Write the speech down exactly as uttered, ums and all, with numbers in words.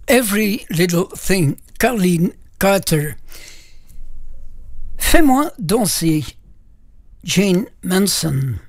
Every Little Thing, Carleen Carter. Fais-moi danser, Jane Manson.